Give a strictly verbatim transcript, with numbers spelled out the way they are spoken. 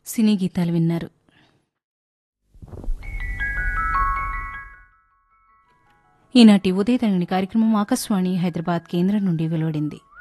సినీ గీతాలు విన్నారు. ఈనాటి ఉదయతరంగిణి కార్యక్రమం ఆకాశవాణి హైదరాబాద్ కేంద్రం నుండి వెలువడింది.